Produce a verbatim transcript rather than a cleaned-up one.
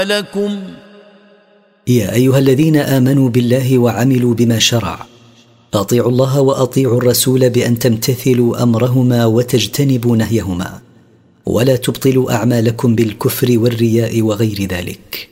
لكم. يا أيها الذين آمنوا بالله وعملوا بما شرع، أطيعوا الله وأطيعوا الرسول بأن تمتثلوا أمرهما وتجتنبوا نهيهما، ولا تبطلوا أعمالكم بالكفر والرياء وغير ذلك.